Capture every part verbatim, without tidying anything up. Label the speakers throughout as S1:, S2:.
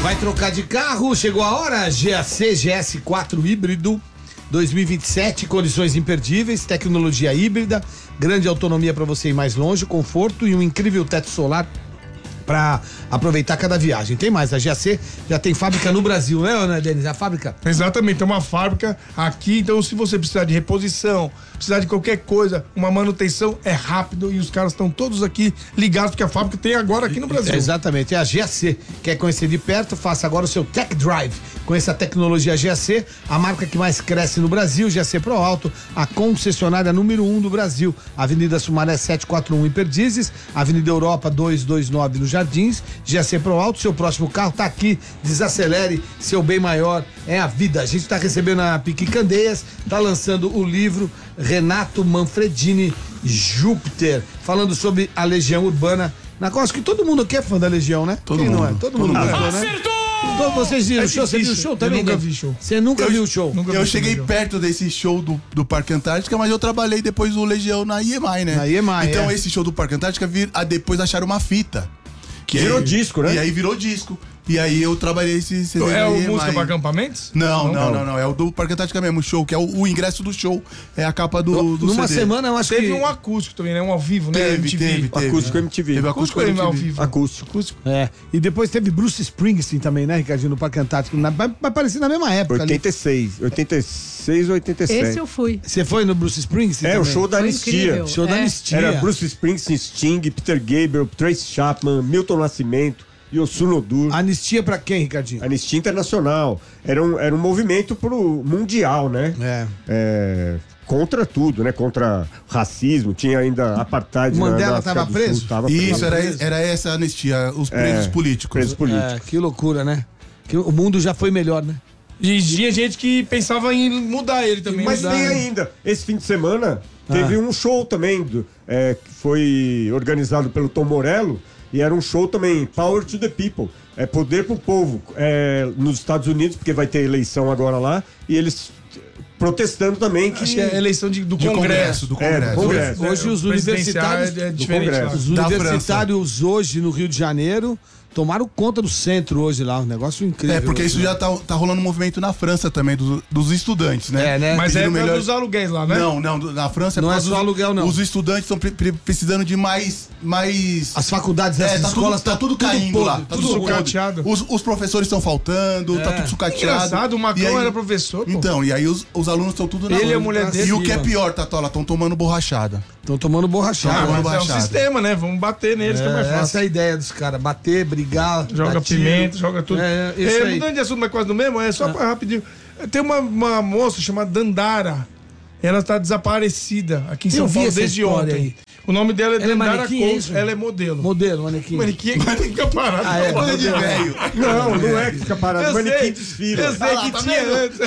S1: Vai trocar de carro? Chegou a hora. G A C G S quatro híbrido dois mil e vinte e sete, condições imperdíveis, tecnologia híbrida, grande autonomia para você ir mais longe, conforto e um incrível teto solar para aproveitar cada viagem. Tem mais, a G A C já tem fábrica no Brasil, né, né, Denis? A fábrica?
S2: Exatamente, tem uma fábrica aqui, então se você precisar de reposição, precisar de qualquer coisa, uma manutenção, é rápido e os caras estão todos aqui ligados, porque a fábrica tem agora aqui no Brasil.
S1: É, exatamente, é a G A C. Quer conhecer de perto? Faça agora o seu Tech Drive. Conheça a tecnologia G A C, a marca que mais cresce no Brasil, G A C Pro Auto, a concessionária número um do Brasil. Avenida Sumaré setecentos e quarenta e um em Perdizes, Avenida Europa duzentos e vinte e nove no Jardins. G A C Pro Auto, seu próximo carro tá aqui. Desacelere, seu bem maior é a vida. A gente tá recebendo a Piqui Candeias, tá lançando o livro Renato Manfredini Júpiter, falando sobre a Legião Urbana. Na costa que todo mundo aqui é fã da Legião, né?
S3: Todo
S1: Quem
S3: mundo.
S1: não é? Todo mundo
S3: Todo
S1: gostou,
S3: mundo.
S1: né?
S4: Acertou!
S1: Então vocês viram
S2: É
S1: o show? Você viu o
S2: difícil.
S1: show também?
S2: Eu nunca
S1: né?
S2: vi show.
S1: Você nunca
S3: Eu-
S1: viu o show?
S2: Nunca
S3: Eu
S2: vi
S3: cheguei
S2: show.
S3: perto desse show do, do Parque Antártica, mas eu trabalhei depois do Legião na I E M A I, né?
S1: Na I E M A I,
S3: Então
S1: é.
S3: esse show do Parque Antártica, vir, ah, depois acharam uma fita. Que
S5: Virou
S3: aí-
S5: disco, né?
S3: E aí virou disco. E aí eu trabalhei esse C D
S2: É
S3: na
S2: o
S3: I E M A I.
S2: Música para Acampamentos?
S3: Não, não, não, não. É o do Parque Antártica mesmo, o show, que é o, o ingresso do show. É a capa do, do
S1: Numa
S3: C D.
S1: semana eu acho
S2: Teve
S1: que...
S2: um acústico também, né? Um ao vivo, né?
S3: Teve,
S2: M T V.
S3: teve, teve.
S5: Acústico M T V.
S3: Teve
S2: Acústico
S3: acústico
S2: ou ao
S3: M T V.
S2: vivo?
S5: Acústico.
S2: Acústico.
S1: É, e depois teve Bruce Springsteen também, né, Ricardinho, no Parque Antártico. Na, vai, vai parecer na mesma época ali.
S5: oitenta e seis. oitenta e seis ou oitenta e sete.
S6: Esse eu fui.
S1: Você foi no Bruce Springsteen
S5: É, o
S1: também?
S5: show da
S6: Foi
S5: Anistia.
S6: incrível.
S1: Show da
S6: É.
S1: Anistia.
S5: Era Bruce Springsteen, Sting, Peter Gabriel, Tracy Chapman, Milton Nascimento, Yosuno Dur.
S1: Anistia pra quem, Ricardinho?
S5: Anistia Internacional. Era um, era um movimento pro mundial, né?
S1: É.
S5: É, contra tudo, né? Contra racismo, tinha ainda apartheid.
S1: O Mandela
S5: na, na África
S1: tava
S5: do
S1: preso?
S5: Sul, tava
S3: Isso,
S5: preso.
S3: era,
S1: preso.
S3: era essa anistia, os presos
S5: É,
S3: políticos.
S5: Presos políticos.
S1: É, que loucura, né? Que o mundo já foi melhor, né?
S2: E tinha gente que pensava em mudar ele também.
S5: Mas
S2: mudar,
S5: tem
S2: né?
S5: ainda. Esse fim de semana teve um show também, do, é, que foi organizado pelo Tom Morello, e era um show também, Power to the People. É poder pro povo. É, nos Estados Unidos, porque vai ter eleição agora lá, e eles protestando também que.
S2: Acho que é a eleição de, do
S3: De
S2: Congresso.
S3: Congresso, do
S5: É, do
S3: Congresso.
S5: Congresso.
S1: Hoje
S2: É,
S1: os
S2: o presidencial
S1: universitários-
S2: é, é diferente
S5: Congresso.
S2: lá.
S1: Os
S3: Da
S1: universitários hoje no Rio de Janeiro tomaram conta do centro hoje lá, um negócio incrível.
S3: É, porque isso já tá, tá rolando um movimento na França também, dos, dos estudantes, né?
S1: É, né?
S2: Mas é
S3: Pedindo
S2: por causa
S3: melhor-
S2: dos aluguéis lá, né?
S3: Não, não, do- na França
S1: Não
S3: por
S1: é
S3: causa
S1: só
S3: dos-
S1: aluguel, não.
S3: Os estudantes estão pre- pre- precisando de mais. mais...
S1: As faculdades das
S3: É, tá
S1: escolas
S3: tudo, tá tudo caindo
S1: podre,
S3: lá. Tá
S2: tudo
S3: tudo podre.
S2: sucateado.
S3: Os, os professores estão faltando, tá tudo sucateado.
S2: Engraçado, o Macron
S3: E aí-
S2: era professor, pô.
S3: Então, e aí os, os alunos estão tudo na
S2: Ele e a
S3: rua.
S2: mulher dele.
S3: E o que é
S1: cima.
S3: pior, Tatola, estão tomando borrachada.
S1: Estão tomando borrachada.
S3: Tão
S2: Ah,
S3: tomando
S2: mas é um
S3: baixada.
S2: sistema, né? Vamos bater neles, que é mais
S1: É, essa
S2: fácil.
S1: é a ideia dos caras, bater, brigar,
S2: Joga
S1: dar tiro.
S2: pimenta, joga tudo.
S1: É, é, isso
S2: É,
S1: aí.
S2: mudando de assunto, mas quase no mesmo, é só pra rapidinho. Tem uma, uma moça chamada Dandara. Ela tá desaparecida aqui em
S1: Eu
S2: São
S1: vi
S2: Paulo
S1: essa
S2: desde
S1: história
S2: ontem.
S1: aí.
S2: O nome dela é
S1: Ela é
S2: Dandara
S1: manequim, é
S2: Couto.
S1: isso?
S2: Ela é modelo.
S1: Modelo, manequim.
S2: Manequim é que fica parado.
S1: Ah, é?
S3: Coisa de velho.
S5: Não, não é que fica parado.
S2: Eu
S5: Manequim
S2: sei,
S5: desfila.
S2: eu sei
S3: Ah lá,
S2: que
S3: tá
S2: tinha
S3: vendo?
S2: antes.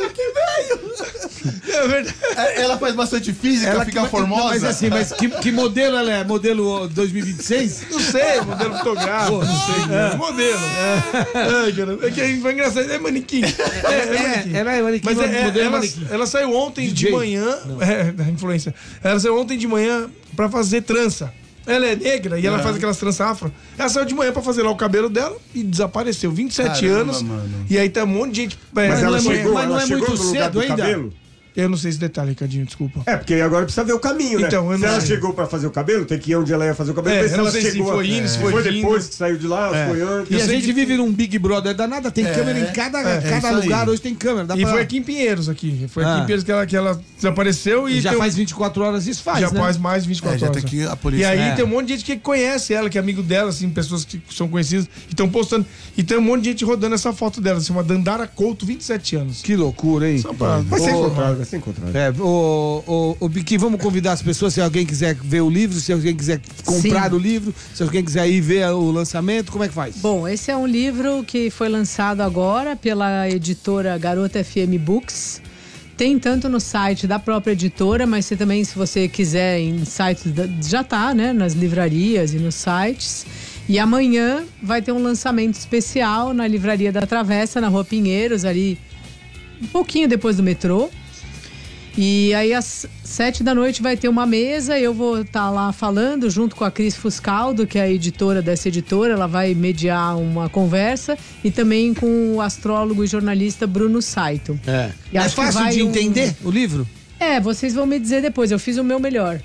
S2: É verdade.
S3: É, Ela faz bastante física, fica
S1: que-
S3: formosa.
S1: Mas assim, mas que, que modelo ela é? Modelo dois mil e vinte e seis?
S2: Não sei, modelo fotográfico, não sei. É. Modelo. Ai, cara, é que foi engraçado. É manequim. É, é manequim.
S1: ela é manequim,
S2: Mas é,
S1: modelo
S2: ela,
S1: manequim.
S2: ela saiu ontem
S1: D J.
S2: de manhã. É, da influência. Ela saiu ontem de manhã pra fazer trança. Ela é negra e ela faz aquelas tranças afro. Ela saiu de manhã pra fazer lá o cabelo dela e desapareceu. vinte e sete
S3: Caramba,
S2: anos.
S3: mano.
S2: E aí tá um monte de gente. é,
S5: Mas ela
S1: não é
S5: chegou,
S1: mas não
S5: ela
S1: é
S5: chegou
S1: muito
S5: no lugar
S1: cedo
S5: do
S1: ainda?
S5: cabelo?
S2: Eu não sei esse detalhe, Ricardinho, desculpa.
S5: É, porque agora precisa ver o caminho, né?
S2: Então, eu
S5: se
S2: não
S5: ela
S2: sei.
S5: chegou pra fazer o cabelo, tem que ir onde ela ia fazer o cabelo.
S2: É,
S5: ver se
S2: eu não
S5: ela
S2: sei se
S5: chegou.
S2: foi indo, se
S5: se
S2: foi
S5: foi
S2: vindo.
S5: depois que saiu de lá, se foi antes.
S1: E
S2: Eu
S1: a
S2: sei
S1: gente
S2: que-
S1: vive num Big Brother danada, tem câmera em cada,
S3: é
S1: cada
S3: isso
S1: lugar,
S3: aí.
S1: hoje tem câmera. Dá
S2: E
S1: pra...
S2: foi aqui em Pinheiros, aqui. Foi aqui
S1: Ah.
S2: em Pinheiros que ela, que ela desapareceu e
S1: Já
S2: tem um-
S1: faz vinte e quatro horas, isso faz,
S2: já
S1: né?
S2: faz mais de vinte e quatro
S3: É, já
S2: horas.
S3: tem que ir a polícia.
S2: E aí
S1: É.
S2: tem um monte de gente que conhece ela, que é amigo dela, assim, pessoas que são conhecidas, e estão postando. E tem um monte de gente rodando essa foto dela, assim, uma Dandara Couto, vinte e sete anos.
S1: Que loucura, hein?
S2: Só pra-
S5: Vai ser
S1: Ô,
S5: encontrado, vai ser encontrado.
S1: É, o, o, o Biqui, vamos convidar as pessoas, se alguém quiser ver o livro, se alguém quiser comprar
S6: Sim.
S1: o livro, se alguém quiser ir ver o lançamento, como é que faz?
S6: Bom, esse é um livro que foi lançado agora pela editora Garota F M Books. Tem tanto no site da própria editora, mas você também, se você quiser, em sites da, já tá, né, nas livrarias e nos sites. E amanhã vai ter um lançamento especial na Livraria da Travessa, na Rua Pinheiros, ali um pouquinho depois do metrô. E aí, às sete da noite, vai ter uma mesa. Eu vou estar lá falando junto com a Cris Fuscaldo, que é a editora dessa editora. Ela vai mediar uma conversa. E também com o astrólogo e jornalista Bruno Saito.
S1: É.
S6: E
S1: É
S6: acho que
S1: fácil
S6: vai
S1: de
S6: um-
S1: entender o livro?
S6: É, vocês vão me dizer depois, eu fiz o meu melhor.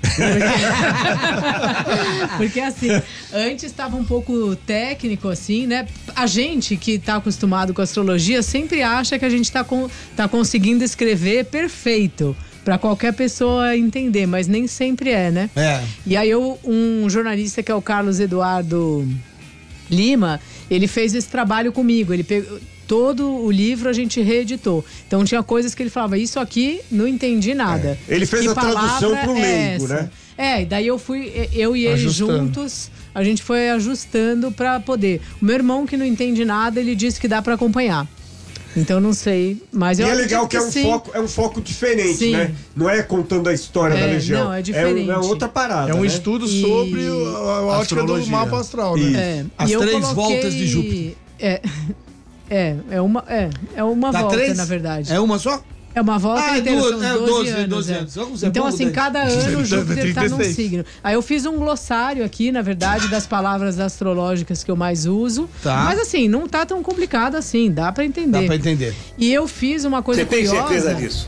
S6: Porque, Porque, assim, antes estava um pouco técnico, assim, né? A gente que está acostumado com astrologia sempre acha que a gente está com, tá conseguindo escrever perfeito para qualquer pessoa entender, mas nem sempre é, né?
S1: É.
S6: E aí eu, um jornalista que é o Carlos Eduardo Lima, ele fez esse trabalho comigo. Ele pegou todo o livro, a gente reeditou. Então tinha coisas que ele falava, isso aqui não entendi nada.
S5: É. Ele fez
S6: Que
S5: a tradução
S6: palavra
S5: pro
S6: é
S5: leigo,
S6: essa?
S5: né?
S6: É, e daí eu fui, eu e ele
S2: Ajustando.
S6: juntos, a gente foi ajustando pra poder. O meu irmão, que não entende nada, ele disse que dá pra acompanhar. Então não sei, mas eu
S5: E é
S6: acredito
S5: legal que é um,
S6: sim.
S5: foco, é um foco diferente,
S6: Sim.
S5: né? Não é contando a história
S6: É,
S5: da Legião.
S6: não, é diferente.
S5: É, outra parada.
S2: É um
S5: né?
S2: estudo
S6: E-
S2: sobre o- a, a ótica do
S3: Astrologia.
S2: mapa astral, né?
S5: Isso.
S6: É,
S1: As
S6: e eu
S1: três
S6: coloquei-
S1: voltas de Júpiter.
S6: É, é, é uma, é, é uma
S1: Dá
S6: volta,
S1: três?
S6: na verdade.
S1: É uma só?
S6: É uma volta
S1: Ah, é
S6: inteira,
S1: duas-
S6: são
S1: é
S6: doze,
S1: doze,
S6: anos.
S1: doze
S6: é.
S1: anos. Vamos dizer,
S6: Então,
S1: vamos
S6: assim,
S1: daí.
S6: cada ano o Júpiter tá num
S2: trinta e seis.
S6: signo. Aí eu fiz um glossário aqui, na verdade, das palavras astrológicas que eu mais uso.
S1: Tá.
S6: Mas assim, não tá tão complicado assim, dá pra entender.
S1: Dá pra entender.
S6: E eu fiz uma coisa
S4: Você tem
S6: curiosa.
S4: certeza disso?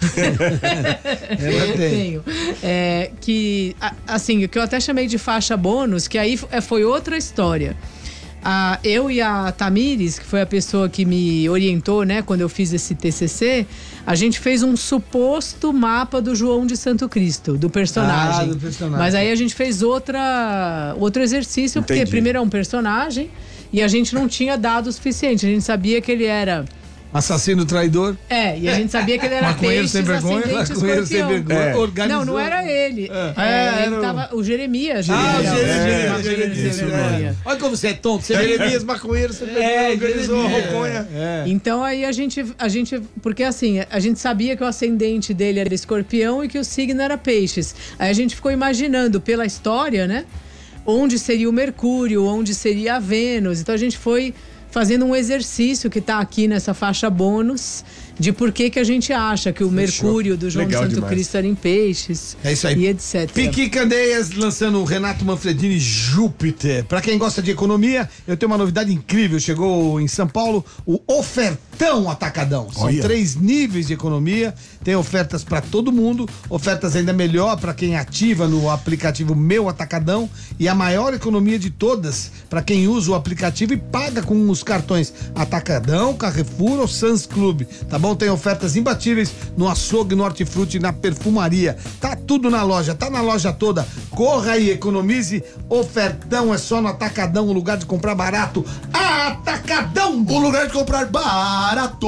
S1: Ela tem.
S6: Tenho. É, que, a- assim, o que eu até chamei de faixa bônus, que aí f- é, foi outra história. A, eu e a Tamires, que foi a pessoa que me orientou, né, quando eu fiz esse T C C, a gente fez um suposto mapa do João de Santo Cristo, do personagem.
S1: Ah, do personagem.
S6: Mas aí a gente fez outra, outro exercício, porque
S5: Entendi.
S6: primeiro é um personagem e a gente não tinha dados suficientes. A gente sabia que ele era...
S1: Assassino traidor.
S6: É, e a gente sabia que ele era
S2: Maconheiro
S6: peixes,
S2: sem vergonha.
S6: ascendente
S1: Maconheiro sem
S6: escorpião.
S1: vergonha.
S5: É.
S1: Organizou.
S6: Não, não era ele. É,
S2: É,
S6: ele
S2: era o-
S6: tava, o Jeremias.
S1: Ah, o
S6: Jeremias.
S1: Jeremias,
S6: É,
S1: Jeremias,
S6: Jeremias, sem vergonha.
S1: Jeremias. Olha como você é tonto. Você
S2: Jeremias Maconheiro, você pegou, organizou a
S1: Jeremias.
S2: roconha.
S1: É.
S6: Então aí a gente, a gente. Porque assim, a gente sabia que o ascendente dele era escorpião e que o signo era peixes. Aí a gente ficou imaginando pela história, né? Onde seria o Mercúrio, onde seria a Vênus. Então a gente foi fazendo um exercício que tá aqui nessa faixa bônus de por que que a gente acha que o Mercúrio do João
S5: Legal
S6: de Santo
S5: demais.
S6: Cristo era em peixes.
S1: É isso aí.
S6: E etcétera.
S1: Piqui Candeias lançando o Renato Manfredini Júpiter. Pra quem gosta de economia, eu tenho uma novidade incrível. Chegou em São Paulo o Ofertão Atacadão. São
S3: Olha.
S1: três níveis de economia. Tem ofertas pra todo mundo, ofertas ainda melhor pra quem ativa no aplicativo Meu Atacadão e a maior economia de todas pra quem usa o aplicativo e paga com os cartões Atacadão, Carrefour ou Sans Club. Tá bom? Tem ofertas imbatíveis no açougue, no hortifruti e na perfumaria. Tá tudo na loja, tá na loja toda. Corra aí, economize. Ofertão é só no Atacadão, o lugar de comprar barato. Atacadão!
S3: O lugar de comprar barato.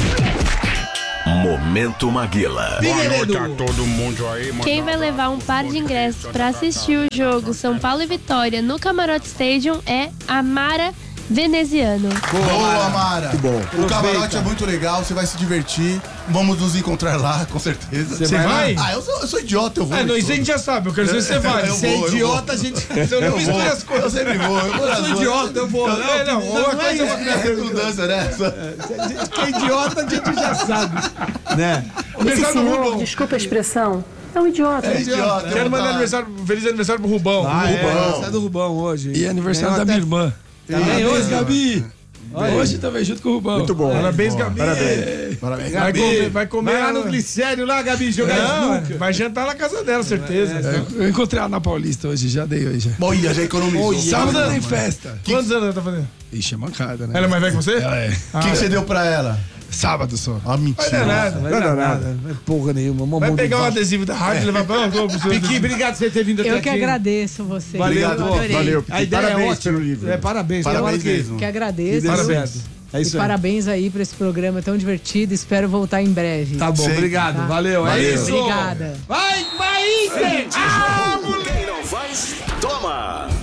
S7: Momento Maguila.
S1: Figueiredo.
S8: Todo mundo aí, mano.
S9: Quem vai levar um par de ingressos para assistir o jogo São Paulo e Vitória no Camarote Stadium é a Mara Veneziano.
S3: Boa, Mara.
S5: bom.
S3: O camarote é muito legal, você vai se divertir. Vamos nos encontrar lá, com certeza.
S2: Você vai?
S3: Ah, eu sou, eu sou idiota, eu vou.
S2: Ah, não,
S3: em
S2: isso a gente já sabe. Eu quero saber se você vai.
S3: Eu
S1: Você é
S3: vou, eu
S1: idiota, a gente.
S2: Você não
S3: Eu
S2: mistura
S3: vou,
S2: as coisas.
S3: eu sempre vou. Eu, vou
S1: Eu
S3: nas
S1: sou
S3: duas.
S1: idiota, eu vou.
S2: É, não, uma
S1: não é
S2: coisa é
S1: isso.
S2: uma
S3: É redundância nessa.
S1: Que é idiota, a gente já sabe. Né?
S2: Aniversário do Rubão.
S10: desculpa a expressão, é um idiota.
S3: É idiota. eu
S2: Quero
S3: vou
S2: mandar
S3: lá.
S2: aniversário, feliz aniversário pro Rubão.
S1: Ah, é,
S2: Rubão.
S1: aniversário do Rubão hoje.
S11: E aniversário
S1: Ganhou
S11: da
S1: até-
S11: minha irmã.
S1: Também hoje,
S11: Gabi. Hoje também junto com o Rubão.
S5: Muito bom.
S2: Parabéns, Gabi.
S3: Parabéns.
S2: Vai comer, vai comer
S1: Vai lá
S2: lá
S1: no glicério lá, Gabi, jogar
S2: Não,
S1: snooker.
S2: vai jantar na casa dela, certeza.
S11: Eu, eu encontrei ela na Paulista hoje, já dei hoje.
S3: Olha, já economizou.
S11: Sábado tem festa.
S2: Quantos anos ela tá fazendo?
S11: Ixi, é mancada, né?
S2: Ela é mais velha que você?
S11: Ela é.
S3: O que, que você deu pra ela?
S11: Sábado só.
S3: Ah, mentira.
S2: Vai dar nada.
S1: Vai dar nada. Não é porra nenhuma. Uma
S2: Vai
S1: mão de
S2: pegar um
S1: baixo.
S2: adesivo da rádio e levar pra ela.
S1: Piqui, obrigado por você ter vindo até
S6: Eu
S1: aqui.
S6: que agradeço você.
S1: Valeu,
S6: eu adorei.
S5: Valeu.
S1: A ideia
S5: Parabéns
S1: é ótima.
S5: pelo livro.
S1: É, parabéns.
S3: Parabéns
S1: Tomara que-
S3: mesmo.
S6: Que agradeço.
S1: que dê
S2: Parabéns.
S1: certo. É
S6: E
S1: isso aí.
S6: parabéns aí pra esse programa tão divertido. Espero voltar em breve.
S1: Tá bom,
S3: Sim.
S1: obrigado.
S6: Tá.
S1: Valeu, é
S3: Valeu.
S1: isso.
S6: Obrigada.
S1: Vai, vai, Inter! Ah,
S7: Quem não faz, toma.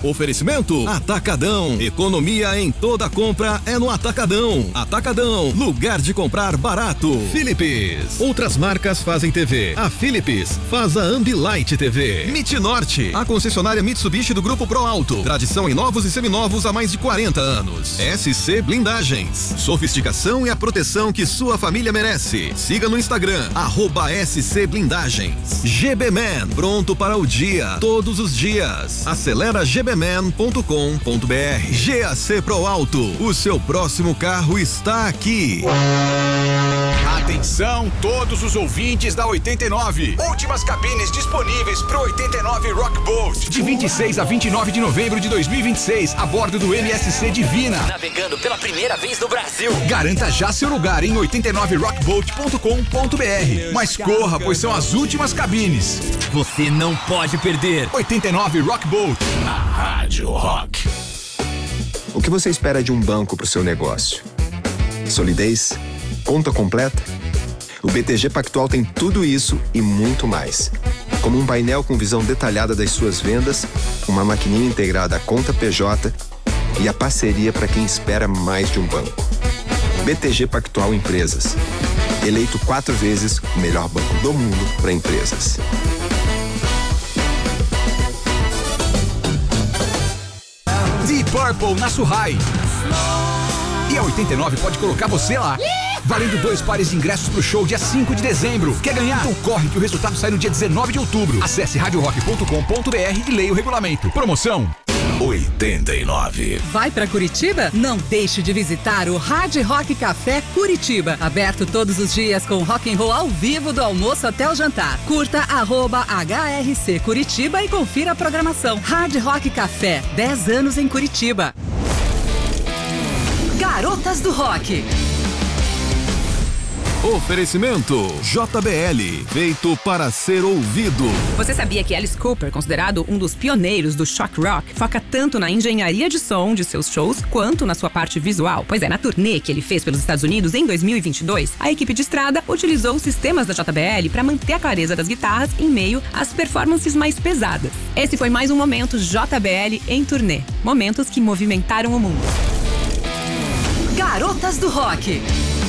S4: Oferecimento Atacadão. Economia em toda compra é no Atacadão. Atacadão, lugar de comprar barato. Philips. Outras marcas fazem T V. A Philips faz a Ambilight T V. Mitnorte, a concessionária Mitsubishi do Grupo Pro Alto. Tradição em novos e seminovos há mais de quarenta anos. S C Blindagens. Sofisticação e a proteção que sua família merece. Siga no Instagram, arroba S C Blindagens. G B Man, pronto para o dia, todos os dias. Acelera g b man ponto com ponto b r. G A C Pro Alto, o seu próximo carro está aqui.
S7: Atenção, todos os ouvintes da oitenta e nove. Últimas cabines disponíveis pro oitenta e nove Rock Boat. De vinte e seis a vinte e nove de novembro de dois mil e vinte e seis, a bordo do M S C Divina.
S8: Navegando pela primeira vez no Brasil.
S7: Garanta já seu lugar em oitenta e nove rock boat ponto com ponto b r. Mas corra, pois são as últimas cabines.
S8: Você não pode perder.
S7: oitenta e nove Rock Boat.
S8: A Rádio Rock.
S12: O que você espera de um banco para o seu negócio? Solidez? Conta completa? O B T G Pactual tem tudo isso e muito mais. Como um painel com visão detalhada das suas vendas, uma maquininha integrada à conta P J e a parceria para quem espera mais de um banco. B T G Pactual Empresas. Eleito quatro vezes o melhor banco do mundo para empresas.
S7: Deep Purple na Surrai. E a oitenta e nove pode colocar você lá. Valendo dois pares de ingressos pro show dia cinco de dezembro. Quer ganhar? Então corre que o resultado sai no dia dezenove de outubro. Acesse rádio rock ponto com ponto b r e leia o regulamento. Promoção oitenta e nove.
S13: Vai pra Curitiba? Não deixe de visitar o Hard Rock Café Curitiba. Aberto todos os dias com rock and roll ao vivo do almoço até o jantar. Curta arroba H R C Curitiba e confira a programação. Hard Rock Café, dez anos em Curitiba. Garotas do Rock.
S4: Oferecimento J B L, feito para ser ouvido.
S14: Você sabia que Alice Cooper, considerado um dos pioneiros do shock rock, foca tanto na engenharia de som de seus shows quanto na sua parte visual? Pois é, na turnê que ele fez pelos Estados Unidos em dois mil e vinte e dois, a equipe de estrada utilizou os sistemas da J B L para manter a clareza das guitarras em meio às performances mais pesadas. Esse foi mais um momento J B L em turnê. Momentos que movimentaram o mundo.
S13: Garotas do Rock.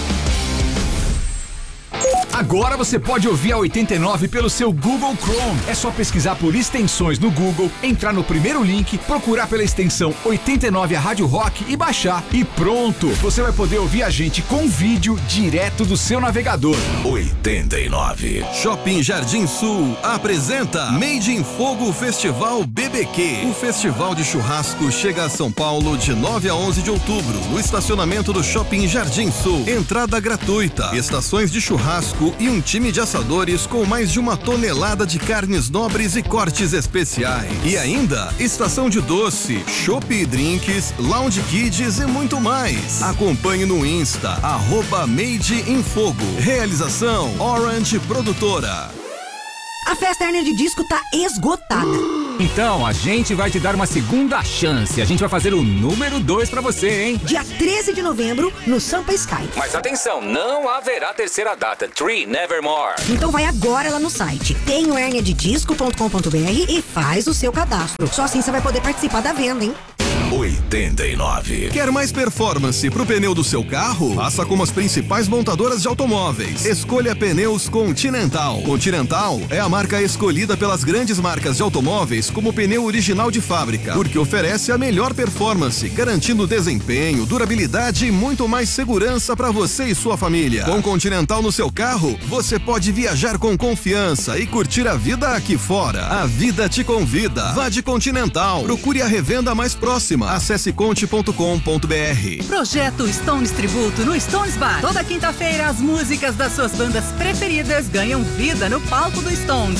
S7: Agora você pode ouvir a oitenta e nove pelo seu Google Chrome. É só pesquisar por extensões no Google, entrar no primeiro link, procurar pela extensão oitenta e nove a Rádio Rock e baixar. E pronto! Você vai poder ouvir a gente com vídeo direto do seu navegador.
S4: oitenta e nove. Shopping Jardim Sul apresenta Made in Fogo Festival B B Q. O festival de churrasco chega a São Paulo de nove a onze de outubro, no estacionamento do Shopping Jardim Sul. Entrada gratuita, estações de churrasco e um time de assadores com mais de uma tonelada de carnes nobres e cortes especiais. E ainda, estação de doce, chopp e drinks, lounge kids e muito mais. Acompanhe no Insta, arroba Made in Fogo. Realização Orange Produtora.
S15: A festa Hernia de Disco tá esgotada.
S16: Então, a gente vai te dar uma segunda chance. A gente vai fazer o número dois pra você, hein?
S15: Dia treze de novembro, no Sampa Sky.
S8: Mas atenção, não haverá terceira data. Three Nevermore.
S15: Então vai agora lá no site. Tem o hernia de disco ponto com ponto b r e faz o seu cadastro. Só assim você vai poder participar da venda, hein?
S4: oitenta e nove. Quer mais performance pro pneu do seu carro? Faça como as principais montadoras de automóveis. Escolha pneus Continental. Continental é a marca escolhida pelas grandes marcas de automóveis como pneu original de fábrica, porque oferece a melhor performance, garantindo desempenho, durabilidade e muito mais segurança para você e sua família. Com Continental no seu carro, você pode viajar com confiança e curtir a vida aqui fora. A vida te convida. Vá de Continental. Procure a revenda mais próxima. Acesse conte ponto com ponto b r.
S13: Projeto Stones Tributo no Stones Bar. Toda quinta-feira, as músicas das suas bandas preferidas ganham vida no palco do Stones.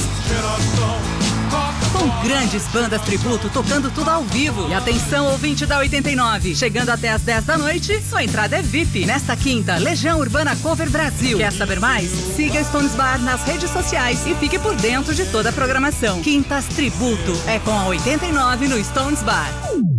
S13: Com grandes bandas tributo tocando tudo ao vivo. E atenção, ouvinte da oitenta e nove. Chegando até às dez da noite, sua entrada é V I P. Nesta quinta, Legião Urbana Cover Brasil. Quer saber mais? Siga Stones Bar nas redes sociais e fique por dentro de toda a programação. Quintas Tributo é com a oitenta e nove no Stones Bar.